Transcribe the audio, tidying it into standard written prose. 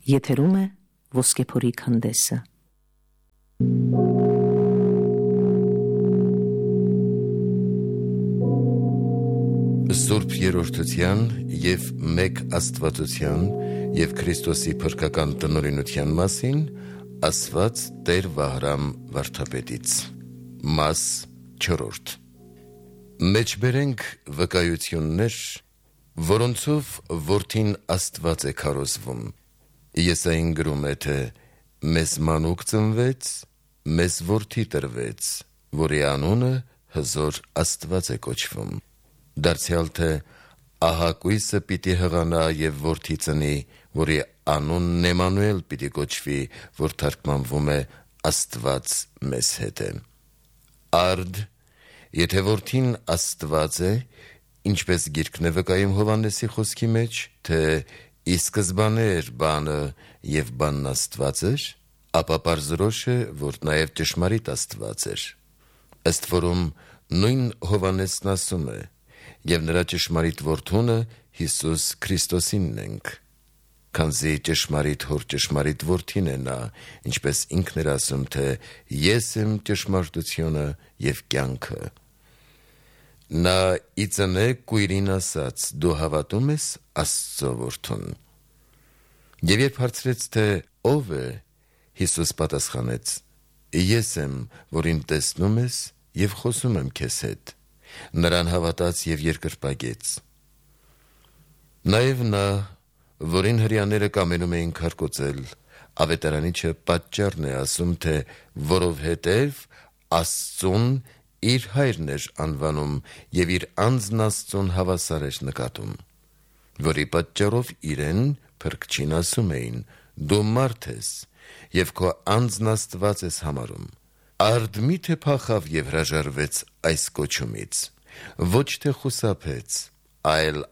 Եթերում է Ոսկեփորի քանդեսը։ Սուրբ Երրորդության և մեկ Աստվածության և Քրիստոսի փրկական տնօրինության մասին ասված Տեր Վահրամ վարդապետից։ Մաս 4. Մեջբերենք վկայություններ, որոնցով որդին Աստված է քարոզվում։ Եսային գրում է, թե մեզ մանուկ ծնվեց, մեզ որդի տրվեց, որի անունը հզոր Աստված է կոչվում։ Դարձյալ թե ահակույսը պիտի հղանա և որդի ծնի, որի անունն Էմանուել պիտի կոչվի, որ թարգմանվում է Աստված մեզ հետ է։ Արդ, եթե որդին Աստված է, ինչպես գիրքն է վկայում Հովհաննեսի խոսքի մեջ, թե ի սկզբանե էր բանը և բանն Աստված էր, ապա պարզրոշ է, որ նաև ճշմարիտ Աստված էր։ Ըստ որում նույն Հովհաննեսն ասում է. «Եվ նրա ճշմարիտ որդունը Հիսուս Քրիստոսինն ենք, քանզի ճշմարիտ հոր ճշմարիտ որդին է նա, ինչպես ինքն էր ասում, թե ես եմ ճշմարտությունը և կյանքը»։ Նա ի ծնե կույրին ասաց. «Դու հավատո՞ւմ ես Աստծո որդուն»։ Եվ երբ հարցրեց, թե ով է, Հիսուս պատասխանեց. «Ես եմ, որին տեսնում ես և խոսում եմ քեզ հետ»։ Նրան հավատաց և երկրպագեց։ Նաև նա, որին հրեաները կամենում էին քարկոծել, ավետարանիչը պատճառն է ասում, թե որովհետև Աստծուն իր հայրն էր անվանում և իր անձն Աստծուն հավասար էր նկատում, որի պատճառով իրեն փրկչին ասում էին. «Դու մարդ ես և քո անձն Աստված ես համարում»։ Արդ մի՞թե փախավ և հրաժարվեց այս կոչումից, ոչ թե խուսափեց, այլ